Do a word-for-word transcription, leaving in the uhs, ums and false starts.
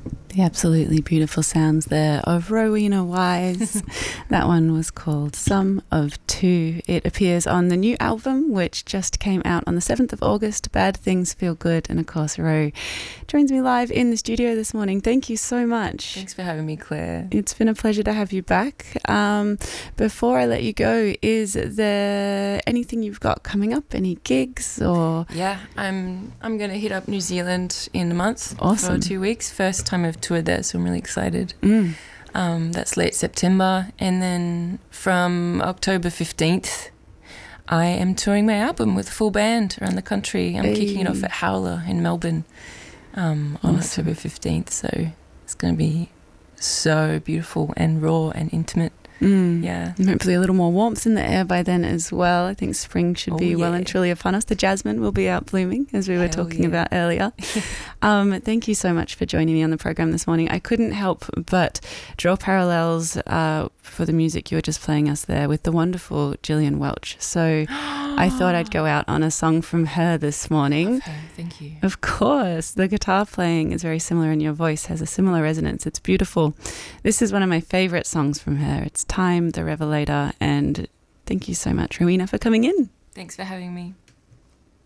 The absolutely beautiful sounds there of Rowena Wise. That one was called Sum of Two. It appears on the new album, which just came out on the seventh of August, Bad Things Feel Good. And of course, Ro joins me live in the studio this morning. Thank you so much. Thanks for having me, Claire. It's been a pleasure to have you back. Um, before I let you go, is there anything you've got coming up? Any gigs or? Yeah, I'm I'm going to hit up New Zealand in a month. Awesome. For two weeks. First time I've toured there, so I'm really excited. Mm. Um, that's late September. And then from October fifteenth, I am touring my album with a full band around the country. I'm Hey. kicking it off at Howler in Melbourne um, on Awesome. October fifteenth. So it's going to be so beautiful and raw and intimate. Mm. Yeah. And hopefully a little more warmth in the air by then as well. I think spring should Oh, be well yeah. and truly upon us. The jasmine will be out blooming, as we were Hell talking yeah. about earlier. um, thank you so much for joining me on the program this morning. I couldn't help but draw parallels uh, for the music you were just playing us there with the wonderful Gillian Welch. So I thought I'd go out on a song from her this morning. Okay, thank you. Of course, the guitar playing is very similar and your voice has a similar resonance. It's beautiful. This is one of my favourite songs from her. It's Time, the Revelator, and thank you so much, Rowena, for coming in. Thanks for having me.